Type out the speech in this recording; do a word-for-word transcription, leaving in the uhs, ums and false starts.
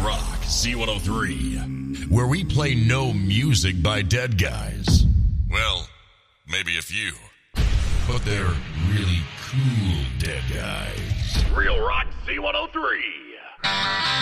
Rock Z one oh three, where we play no music by dead guys. Well, maybe a few, but they're really cool dead guys. Real Rock Z one oh three.